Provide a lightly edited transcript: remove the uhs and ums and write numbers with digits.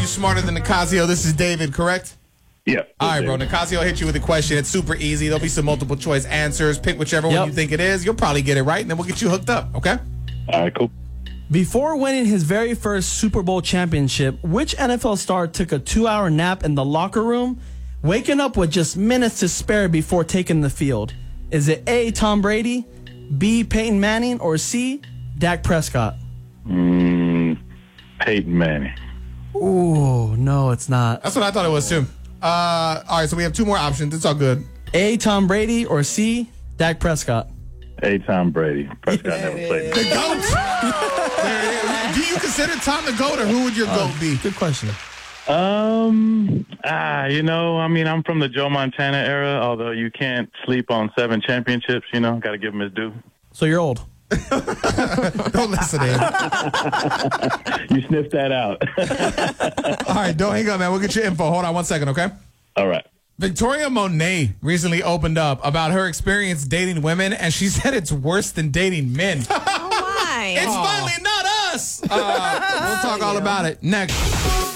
Smarter Than Nicasio. This is David, correct? Yeah. All right, bro. Nicasio hit you with a question. It's super easy. There'll be some multiple choice answers. Pick whichever one you think it is. You'll probably get it right, and then we'll get you hooked up, okay? All right, cool. Before winning his very first Super Bowl championship, which NFL star took a 2-hour nap in the locker room, waking up with just minutes to spare before taking the field? Is it A, Tom Brady, B, Peyton Manning, or C, Dak Prescott? Peyton Manning. Ooh, no, it's not. That's what I thought it was, too. All right, so we have two more options. It's all good. A, Tom Brady, or C, Dak Prescott? A, Tom Brady. Prescott never played. The GOAT. Do you consider Tom the GOAT, or who would your GOAT be? Good question. I'm from the Joe Montana era, although you can't sleep on 7 championships, got to give him his due. So you're old. Don't listen to him. You sniffed that out. All right, don't hang up, man. We'll get your info. Hold on 1 second, okay? All right. Victoria Monet recently opened up about her experience dating women, and she said it's worse than dating men. Oh, my. It's finally not us. We'll talk all about it next.